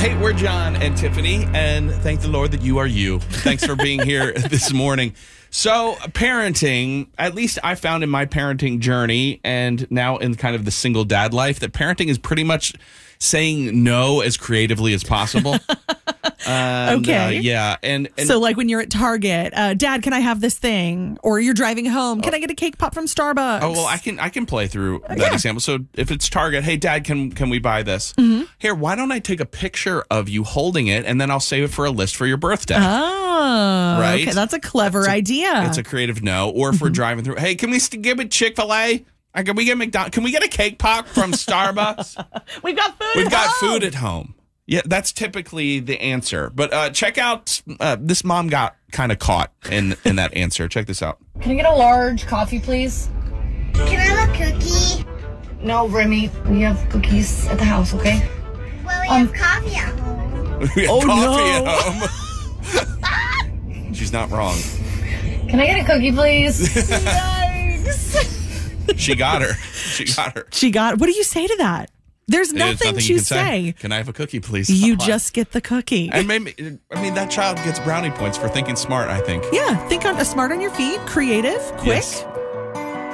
Hey, we're John and Tiffany, and thank the Lord that you are you. Thanks for being here this morning. So, parenting, at least I found in my parenting journey and now in kind of the single dad life, that parenting is pretty much saying no as creatively as possible. Okay. Yeah. And so like when you're at Target, Dad, can I have this thing? Or you're driving home, can I get a cake pop from Starbucks? Oh, well, I can play through that example. So if it's Target, hey, Dad, can we buy this? Here, why don't I take a picture of you holding it, and then I'll save it for a list for your birthday. Oh, right? Okay, that's a clever idea. It's a creative no. Or if we're driving through, hey, can we give it Chick-fil-A? Can we get McDonald's? Can we get a cake pop from Starbucks? We've got food We've at got home. food at home. Yeah, that's typically the answer. But check out, this mom got kind of caught in that answer. Check this out. Can I get a large coffee, please? Can I have a cookie? No, Remy, we have cookies at the house, okay? Well, we have coffee at home. We have Oh, coffee no. at home. She's not wrong. Can I get a cookie, please? Yikes. She got her. What do you say to that? There's nothing you to can say. Can I have a cookie, please? You just get the cookie. And maybe, that child gets brownie points for thinking smart, I think. Yeah, think smart on your feet, creative, quick. Yes.